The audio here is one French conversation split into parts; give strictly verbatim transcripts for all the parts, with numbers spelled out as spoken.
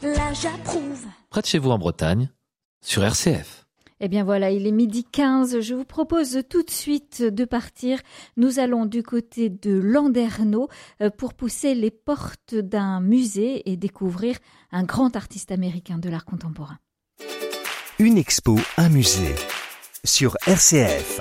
là j'approuve. Près de chez vous en Bretagne, sur R C F. Eh bien voilà, il est midi quinze. Je vous propose tout de suite de partir. Nous allons du côté de Landerneau pour pousser les portes d'un musée et découvrir un grand artiste américain de l'art contemporain. Une expo, un musée, sur R C F.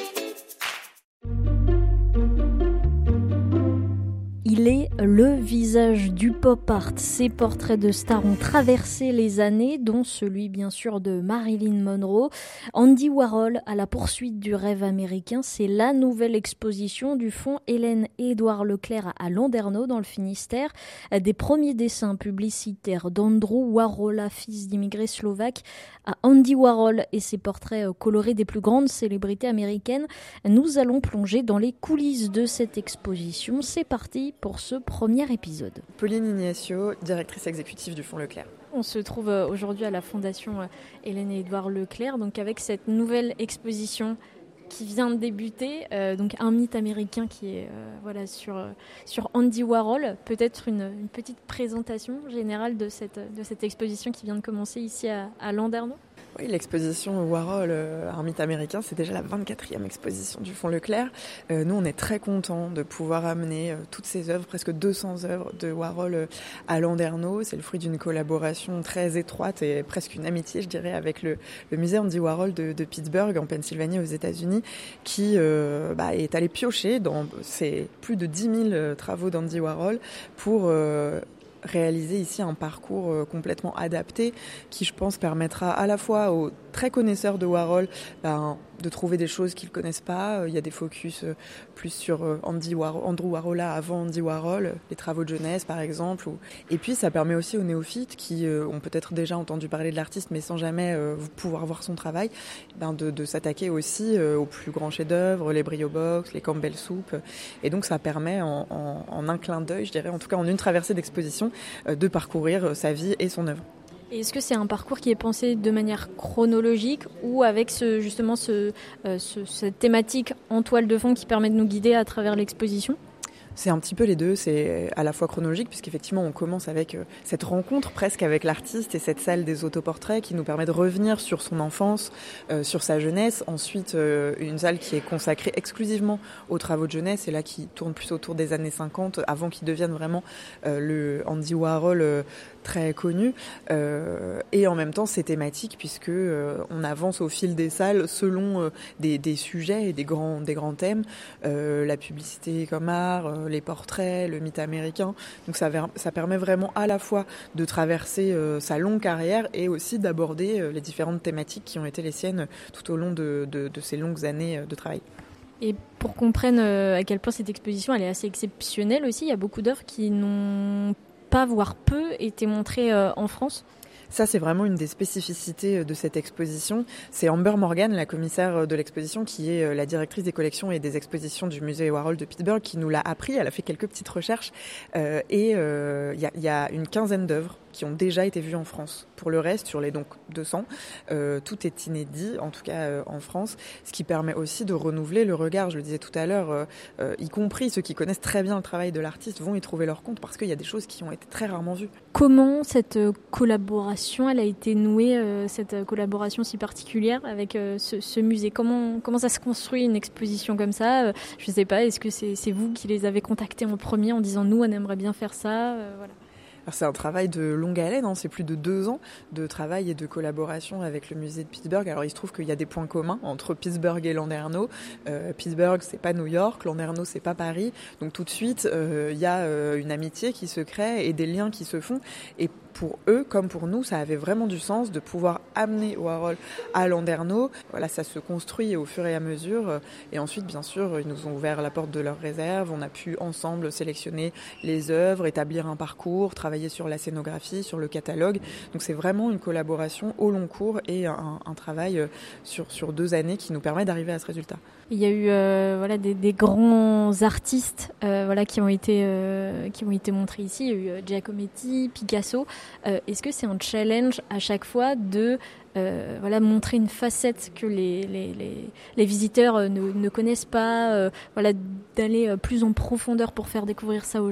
Il est le visage du pop art. Ses portraits de stars ont traversé les années, dont celui bien sûr de Marilyn Monroe. Andy Warhol à la poursuite du rêve américain, c'est la nouvelle exposition du fonds Hélène et Édouard Leclerc à Landerneau dans le Finistère. Des premiers dessins publicitaires d'Andrew Warola, fils d'immigrés slovaques, à Andy Warhol et ses portraits colorés des plus grandes célébrités américaines. Nous allons plonger dans les coulisses de cette exposition. C'est parti pour ce premier épisode. Pauline Ignacio, directrice exécutive du Fonds Leclerc. On se trouve aujourd'hui à la Fondation Hélène et Édouard Leclerc, donc avec cette nouvelle exposition qui vient de débuter, euh, donc un mythe américain qui est euh, voilà, sur, euh, sur Andy Warhol. Peut-être une, une petite présentation générale de cette, de cette exposition qui vient de commencer ici à, à Landerneau. Oui, l'exposition Warhol, euh, un mythe américain, c'est déjà la vingt-quatrième exposition du Fonds Leclerc. Euh, nous, on est très contents de pouvoir amener euh, toutes ces œuvres, presque deux cents œuvres de Warhol euh, à Landerneau. C'est le fruit d'une collaboration très étroite et presque une amitié, je dirais, avec le, le musée Andy Warhol de, de Pittsburgh, en Pennsylvanie, aux États-Unis, qui euh, bah, est allé piocher dans ces plus de dix mille travaux d'Andy Warhol pour Euh, réaliser ici un parcours complètement adapté qui, je pense, permettra à la fois aux très connaisseurs de Warhol ben, de trouver des choses qu'ils ne connaissent pas. Il y a des focus plus sur Andy Warhol, Andrew Warhol avant Andy Warhol, les travaux de jeunesse par exemple. Et puis ça permet aussi aux néophytes qui ont peut-être déjà entendu parler de l'artiste mais sans jamais pouvoir voir son travail, ben de, de s'attaquer aussi aux plus grands chefs-d'œuvre, les Brio Box, les Campbell Soup. Et donc ça permet en, en, en un clin d'œil, je dirais, en tout cas en une traversée d'exposition, de parcourir sa vie et son œuvre. Et est-ce que c'est un parcours qui est pensé de manière chronologique ou avec ce, justement ce, euh, ce, cette thématique en toile de fond qui permet de nous guider à travers l'exposition ? C'est un petit peu les deux, c'est à la fois chronologique puisqu'effectivement on commence avec cette rencontre presque avec l'artiste et cette salle des autoportraits qui nous permet de revenir sur son enfance, euh, sur sa jeunesse. Ensuite euh, une salle qui est consacrée exclusivement aux travaux de jeunesse et là qui tourne plus autour des années cinquante avant qu'il devienne vraiment euh, le Andy Warhol euh, très connu. Euh, et en même temps c'est thématique puisque euh, on avance au fil des salles selon euh, des, des sujets et des grands, des grands thèmes, euh, la publicité comme art, euh, les portraits, le mythe américain. Donc ça, ça permet vraiment à la fois de traverser euh, sa longue carrière et aussi d'aborder euh, les différentes thématiques qui ont été les siennes tout au long de, de, de ces longues années de travail. Et pour qu'on comprenne euh, à quel point cette exposition elle est assez exceptionnelle aussi, il y a beaucoup d'œuvres qui n'ont pas, voire peu, été montrées euh, en France. Ça, c'est vraiment une des spécificités de cette exposition. C'est Amber Morgan, la commissaire de l'exposition, qui est la directrice des collections et des expositions du musée Warhol de Pittsburgh, qui nous l'a appris. Elle a fait quelques petites recherches euh, et il euh, y, y a une quinzaine d'œuvres qui ont déjà été vues en France. Pour le reste, sur les donc deux cents, euh, tout est inédit, en tout cas euh, en France, ce qui permet aussi de renouveler le regard. Je le disais tout à l'heure, euh, euh, y compris ceux qui connaissent très bien le travail de l'artiste vont y trouver leur compte parce qu'il y a des choses qui ont été très rarement vues. Comment cette collaboration, elle a été nouée, euh, cette collaboration si particulière avec euh, ce, ce musée ? Comment, comment ça se construit une exposition comme ça ? euh, Je ne sais pas, est-ce que c'est, c'est vous qui les avez contactés en premier en disant « nous, on aimerait bien faire ça euh, » voilà. Alors c'est un travail de longue haleine, hein. C'est plus de deux ans de travail et de collaboration avec le musée de Pittsburgh. Alors il se trouve qu'il y a des points communs entre Pittsburgh et Landerneau. Euh, Pittsburgh, c'est pas New York, Landerneau, c'est pas Paris. Donc tout de suite, euh, il y a euh, une amitié qui se crée et des liens qui se font. Et pour eux, comme pour nous, ça avait vraiment du sens de pouvoir amener Warhol à Landerneau. Voilà, ça se construit au fur et à mesure. Et ensuite, bien sûr, ils nous ont ouvert la porte de leur réserve. On a pu ensemble sélectionner les œuvres, établir un parcours, travailler sur la scénographie, sur le catalogue. Donc c'est vraiment une collaboration au long cours et un, un travail sur, sur deux années qui nous permet d'arriver à ce résultat. Il y a eu euh, voilà, des, des grands artistes euh, voilà, qui, ont été, euh, qui ont été montrés ici. Il y a eu euh, Giacometti, Picasso. Euh, est-ce que c'est un challenge à chaque fois de euh, voilà, montrer une facette que les, les, les, les visiteurs euh, ne, ne connaissent pas, euh, voilà, d'aller plus en profondeur pour faire découvrir ça aux gens ?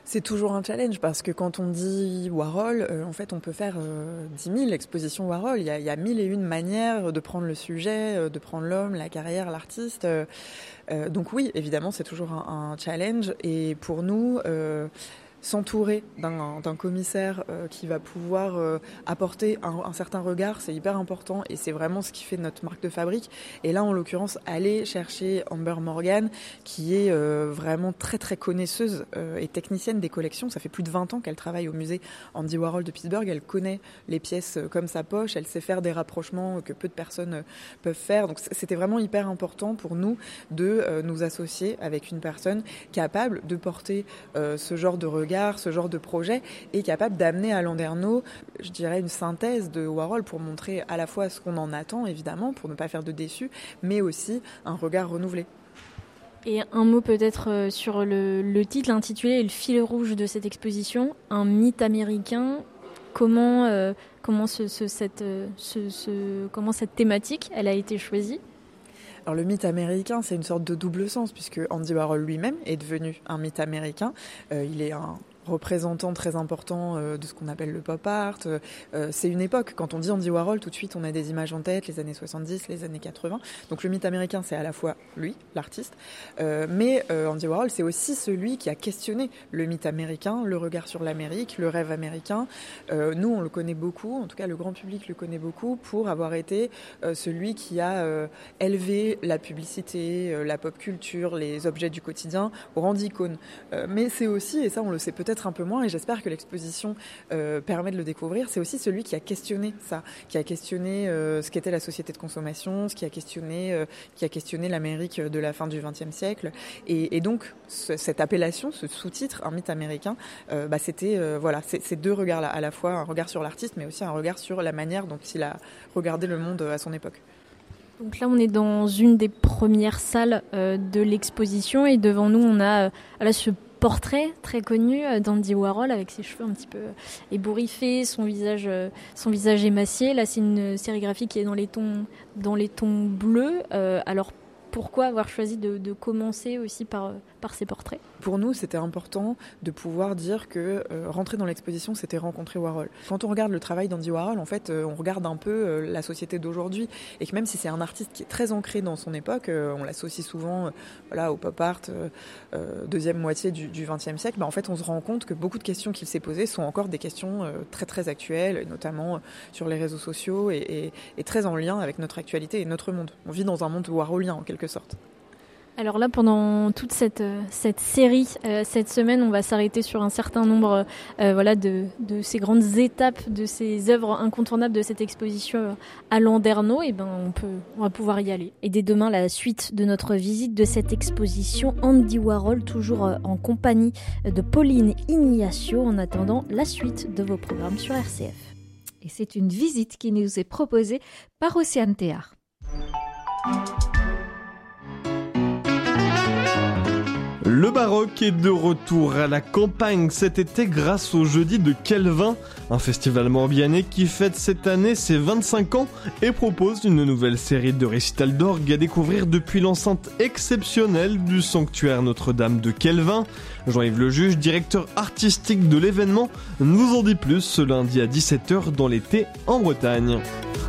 C'est toujours un challenge parce que quand on dit Warhol, euh, en fait, on peut faire euh, dix mille expositions Warhol. Il y a, il y a mille et une manières de prendre le sujet, euh, de prendre l'homme, la carrière, l'artiste. Euh, euh, donc oui, évidemment, c'est toujours un, un challenge. Et pour nous, euh, s'entourer d'un, d'un commissaire euh, qui va pouvoir euh, apporter un, un certain regard, c'est hyper important et c'est vraiment ce qui fait notre marque de fabrique. Et là, en l'occurrence, aller chercher Amber Morgan, qui est euh, vraiment très très connaisseuse euh, et technicienne des collections. Ça fait plus de vingt ans qu'elle travaille au musée Andy Warhol de Pittsburgh. Elle connaît les pièces comme sa poche, elle sait faire des rapprochements que peu de personnes peuvent faire. Donc c'était vraiment hyper important pour nous de euh, nous associer avec une personne capable de porter euh, ce genre de regard, ce genre de projet, est capable d'amener à Landerneau, je dirais, une synthèse de Warhol pour montrer à la fois ce qu'on en attend, évidemment, pour ne pas faire de déçus, mais aussi un regard renouvelé. Et un mot peut-être sur le, le titre, l'intitulé et le fil rouge de cette exposition, un mythe américain. Comment, euh, comment, ce, ce, cette, ce, ce, comment cette thématique elle a été choisie ? Alors le mythe américain, c'est une sorte de double sens puisque Andy Warhol lui-même est devenu un mythe américain. Euh, il est un représentant très important euh, de ce qu'on appelle le pop art. Euh, c'est une époque. Quand on dit Andy Warhol, tout de suite, on a des images en tête, les années soixante-dix, les années quatre-vingts. Donc le mythe américain, c'est à la fois lui, l'artiste, euh, mais euh, Andy Warhol, c'est aussi celui qui a questionné le mythe américain, le regard sur l'Amérique, le rêve américain. Euh, nous, on le connaît beaucoup, en tout cas le grand public le connaît beaucoup, pour avoir été euh, celui qui a euh, élevé la publicité, euh, la pop culture, les objets du quotidien au rang d'icône. Euh, mais c'est aussi, et ça on le sait peut-être un peu moins, et j'espère que l'exposition euh, permet de le découvrir, c'est aussi celui qui a questionné ça, qui a questionné euh, ce qu'était la société de consommation, ce qui a questionné, euh, qui a questionné l'Amérique de la fin du vingtième siècle. Et, et donc, ce, cette appellation, ce sous-titre, un mythe américain, euh, bah, c'était euh, voilà, c'est, ces deux regards-là, à la fois un regard sur l'artiste, mais aussi un regard sur la manière dont il a regardé le monde à son époque. Donc là, on est dans une des premières salles euh, de l'exposition et devant nous, on a euh, là, ce portrait très connu d'Andy Warhol avec ses cheveux un petit peu ébouriffés, son visage, son visage émacié. Là, c'est une sérigraphie qui est dans les tons, dans les tons bleus. Euh, alors, pourquoi avoir choisi de, de commencer aussi par, par ces portraits ? Pour nous, c'était important de pouvoir dire que euh, rentrer dans l'exposition, c'était rencontrer Warhol. Quand on regarde le travail d'Andy Warhol, en fait, euh, on regarde un peu euh, la société d'aujourd'hui, et que même si c'est un artiste qui est très ancré dans son époque, euh, on l'associe souvent euh, voilà, au pop art, euh, euh, deuxième moitié du, du vingtième siècle, bah, en fait, on se rend compte que beaucoup de questions qu'il s'est posées sont encore des questions euh, très très actuelles, notamment euh, sur les réseaux sociaux, et, et, et très en lien avec notre actualité et notre monde. On vit dans un monde warholien, en quelque sorte. Alors là, pendant toute cette, cette série, euh, cette semaine, on va s'arrêter sur un certain nombre euh, voilà, de, de ces grandes étapes, de ces œuvres incontournables de cette exposition à Landerneau. Et ben, on, peut, on va pouvoir y aller. Et dès demain, la suite de notre visite de cette exposition Andy Warhol, toujours en compagnie de Pauline Ignacio. En attendant, la suite de vos programmes sur R C F. Et c'est une visite qui nous est proposée par Océane Théard. Le baroque est de retour à la campagne cet été grâce au Jeudi de Kelvin, un festival morbihanais qui fête cette année ses vingt-cinq ans et propose une nouvelle série de récitals d'orgue à découvrir depuis l'enceinte exceptionnelle du sanctuaire Notre-Dame de Kelvin. Jean-Yves Lejuge, directeur artistique de l'événement, nous en dit plus ce lundi à dix-sept heures dans l'été en Bretagne.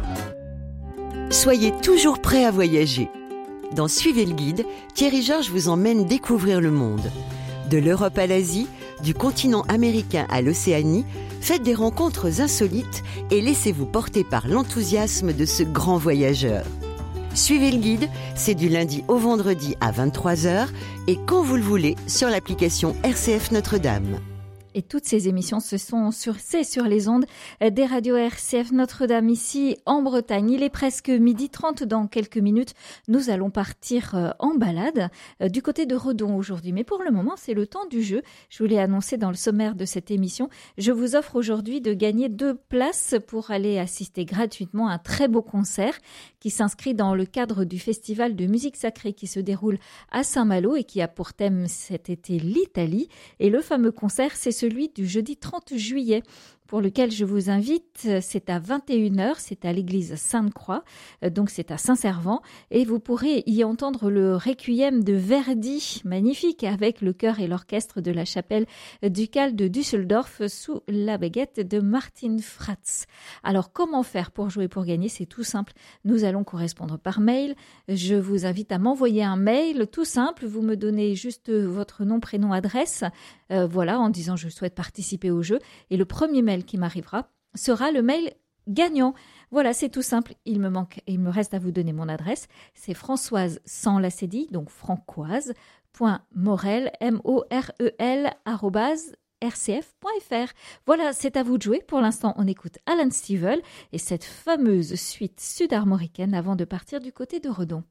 Soyez toujours prêts à voyager. Dans Suivez le guide, Thierry Georges vous emmène découvrir le monde. De l'Europe à l'Asie, du continent américain à l'Océanie, faites des rencontres insolites et laissez-vous porter par l'enthousiasme de ce grand voyageur. Suivez le guide, c'est du lundi au vendredi à vingt-trois heures et quand vous le voulez sur l'application R C F Notre-Dame. Et toutes ces émissions, ce sont sur, c'est sur les ondes des radios R C F Notre-Dame ici en Bretagne. Il est presque midi trente. Dans quelques minutes, nous allons partir en balade du côté de Redon aujourd'hui. Mais pour le moment, c'est le temps du jeu. Je vous l'ai annoncé dans le sommaire de cette émission. Je vous offre aujourd'hui de gagner deux places pour aller assister gratuitement à un très beau concert qui s'inscrit dans le cadre du festival de musique sacrée qui se déroule à Saint-Malo et qui a pour thème cet été l'Italie. Et le fameux concert, c'est celui du jeudi trente juillet. pour lequel je vous invite. C'est à vingt et une heures, c'est à l'église Sainte-Croix, donc c'est à Saint-Servant, et vous pourrez y entendre le Requiem de Verdi, magnifique, avec le chœur et l'orchestre de la chapelle ducale de Düsseldorf sous la baguette de Martin Fratz. Alors, comment faire pour jouer pour gagner? C'est tout simple. Nous allons correspondre par mail. Je vous invite à m'envoyer un mail tout simple. Vous me donnez juste votre nom, prénom, adresse, euh, voilà, en disant je souhaite participer au jeu. Et le premier mail qui m'arrivera sera le mail gagnant. Voilà, c'est tout simple. Il me manque, il me reste à vous donner mon adresse. C'est Françoise sans la cédille, donc francoise, point morel, M O R E L, arrobase, r c f point f r. Voilà, c'est à vous de jouer. Pour l'instant, on écoute Alan Stivell et cette fameuse suite sud-armoricaine avant de partir du côté de Redon.